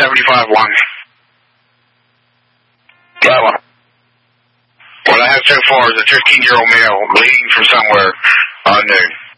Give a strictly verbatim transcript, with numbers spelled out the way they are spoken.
seventy-five one. Bravo. What I have so far is a fifteen-year-old male bleeding from somewhere unknown.